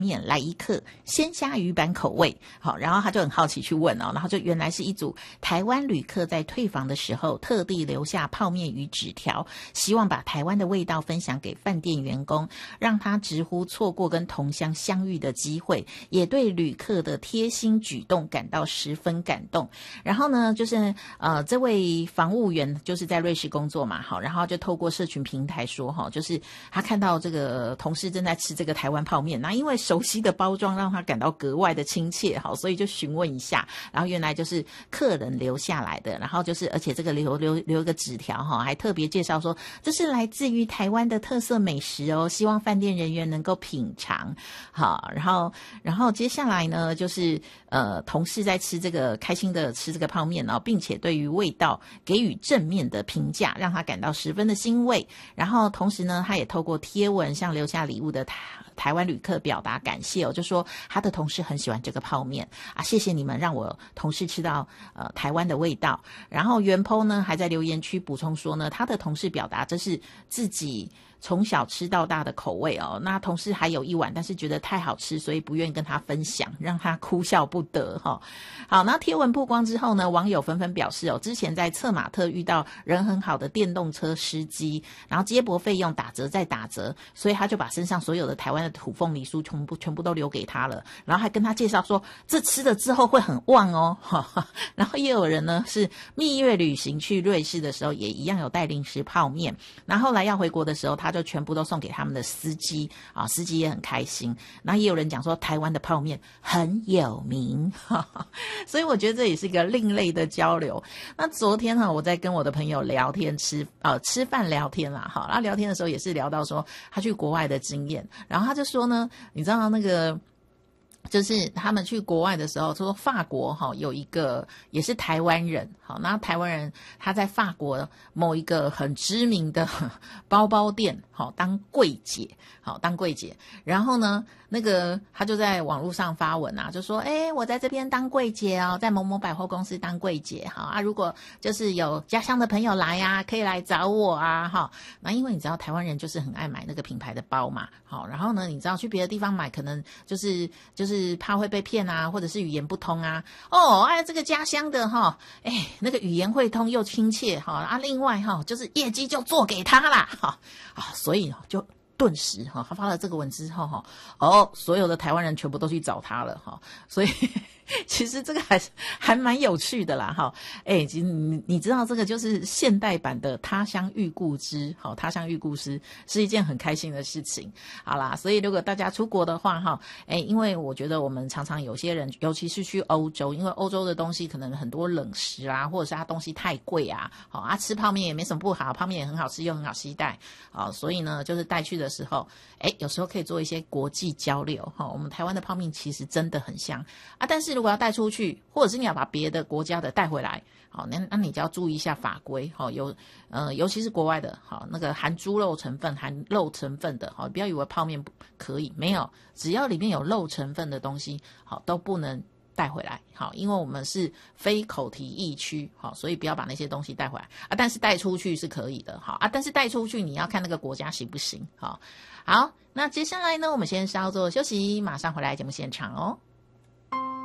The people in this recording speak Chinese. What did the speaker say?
面来一客鲜虾鱼板口味，好，然后他就很好奇去问哦，然后就原来是一组台湾旅客在退房的时候特地留下泡面与纸条，希望把台湾的味道分享给饭店员工，让他直呼错过跟同乡相遇的机会，也对旅客的贴心举动感到十分感动。然后呢，就是这位房务员就是在瑞士工作嘛，好，然后就透过社群平台说哈，就是他看到这个同事正在吃这个台湾泡面，那因为熟悉的包装让他感到格外的亲切，好，所以就询问一下，然后原来就是客人留下来的，然后就是而且这个留一个纸条哈，还特别介绍说这是来自于台湾的特色美食哦，希望饭店人员能够品尝。好，然后接下来呢，就是同事在吃这个开心的吃这个泡面哦，并且对于味道给予正面的评价，让他感到十分的欣慰。然后同时呢，他也透过贴文向留下礼物的台湾旅客表达感谢哦，就说他的同事很喜欢这个泡面啊，谢谢你们让我同事吃到台湾的味道。然后袁po呢还在留言区补充说呢，他的同事表达这是自己从小吃到大的口味哦，那同事还有一碗，但是觉得太好吃，所以不愿意跟他分享，让他哭笑不得哈。好，那贴文曝光之后呢，网友纷纷表示哦，之前在策马特遇到人很好的电动车司机，然后接驳费用打折再打折，所以他就把身上所有的台湾的土凤梨酥全部都留给他了，然后还跟他介绍说这吃了之后会很旺哦。然后也有人呢是蜜月旅行去瑞士的时候也一样有带零食泡面，然后后来要回国的时候他就全部都送给他们的司机啊，司机也很开心。然后也有人讲说台湾的泡面很有名，所以我觉得这也是一个另类的交流。那昨天呢，我在跟我的朋友聊天吃饭聊天啦，好，然后聊天的时候也是聊到说他去国外的经验，然后他就说呢，你知道那个就是他们去国外的时候，说法国有一个也是台湾人，好，那台湾人他在法国某一个很知名的包包店当柜姐，然后呢那个他就在网络上发文啊，就说我在这边当柜姐哦，在某某百货公司当柜姐，好啊，如果就是有家乡的朋友来啊，可以来找我啊，哈。那因为你知道台湾人就是很爱买那个品牌的包嘛，好，然后呢你知道去别的地方买可能就是怕会被骗啊，或者是语言不通啊，这个家乡的那个语言会通又亲切另外就是业绩就做给他啦所以就顿时他发了这个文之后所有的台湾人全部都去找他了所以其实这个还蛮有趣的啦其实你知道这个就是现代版的他乡遇故知他乡遇故知是一件很开心的事情。好啦，所以如果大家出国的话因为我觉得我们常常有些人尤其是去欧洲，因为欧洲的东西可能很多冷食啊，或者是它东西太贵啊吃泡面也没什么不好，泡面也很好吃又很好携带所以呢就是带去的时候有时候可以做一些国际交流我们台湾的泡面其实真的很香但是如果要带出去，或者是你要把别的国家的带回来那你就要注意一下法规尤其是国外的那个含猪肉成分含肉成分的不要以为泡面可以，没有，只要里面有肉成分的东西都不能带回来因为我们是非口蹄疫区所以不要把那些东西带回来但是带出去是可以的但是带出去你要看那个国家行不行好，那接下来呢我们先稍作休息，马上回来节目现场哦。